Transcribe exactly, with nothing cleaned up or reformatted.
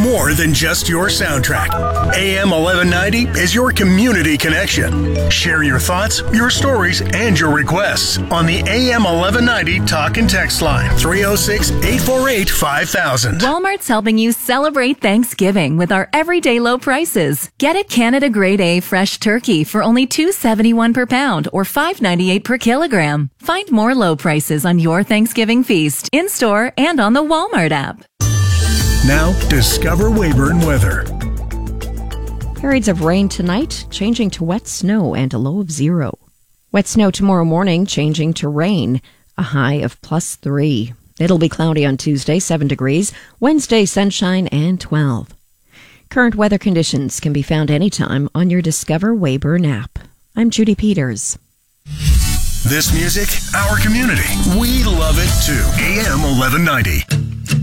more than just your soundtrack. A M eleven ninety is your community connection. Share your thoughts, your stories, and your requests on the A M eleven ninety talk and text line three oh six, eight four eight, five thousand. Walmart's helping you celebrate Thanksgiving with our everyday low prices. Get a Canada Grade A fresh turkey for only two dollars and seventy-one cents per pound or five dollars and ninety-eight cents per kilogram. Find more low prices on your Thanksgiving feast in-store and on the Walmart app. Now, discover Weyburn weather. Periods of rain tonight, changing to wet snow and a low of zero. Wet snow tomorrow morning, changing to rain, a high of plus three. It'll be cloudy on Tuesday, seven degrees. Wednesday, sunshine and twelve. Current weather conditions can be found anytime on your Discover Weyburn app. I'm Judy Peters. This music, our community. We love it too. A M eleven ninety.